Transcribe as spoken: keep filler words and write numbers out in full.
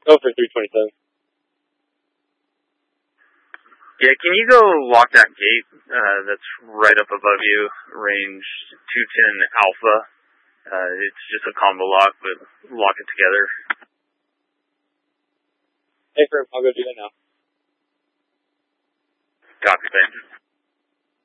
Go for three twenty-seven. Yeah, can you go lock that gate uh, that's right up above you, range two ten Alpha? Uh, it's just a combo lock, but lock it together. Hey, I'll go do that now. Copy, thanks.